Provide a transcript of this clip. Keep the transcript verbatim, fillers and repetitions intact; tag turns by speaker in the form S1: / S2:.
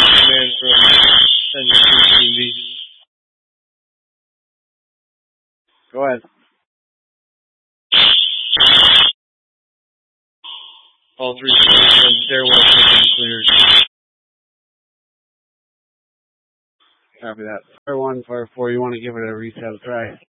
S1: command from Sentinel fifteen B.
S2: Go ahead.
S1: All three stations, stairwell system cleared.
S2: Copy that. Fire one, fire four, you want to give it a reset try.